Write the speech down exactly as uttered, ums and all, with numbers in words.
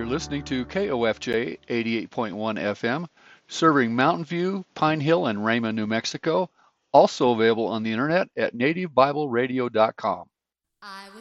You're listening to K O F J eighty-eight point one F M, serving Mountain View, Pine Hill, and Raymond, New Mexico. Also available on the internet at native bible radio dot com. I was